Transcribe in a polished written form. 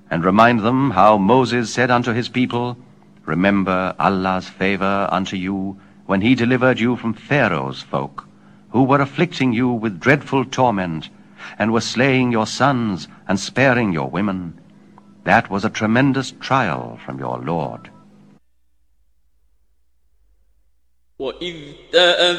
and remind them how Moses said unto his people, Remember Allah's favor unto you when he delivered you from Pharaoh's folk, who were afflicting you with dreadful torment, and were slaying your sons and sparing your women. That was a tremendous trial from your Lord.